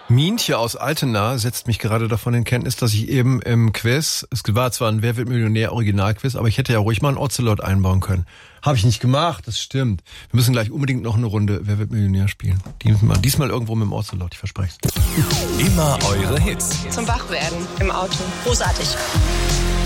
Mientje aus Altena setzt mich gerade davon in Kenntnis, dass ich eben im Quiz, es war zwar ein Wer wird Millionär Originalquiz, aber ich hätte ja ruhig mal einen Ocelot einbauen können. Habe ich nicht gemacht, das stimmt. Wir müssen gleich unbedingt noch eine Runde Wer wird Millionär spielen. Diesmal irgendwo mit dem Ocelot, ich verspreche es. Immer eure Hits. Zum Wachwerden im Auto. Großartig.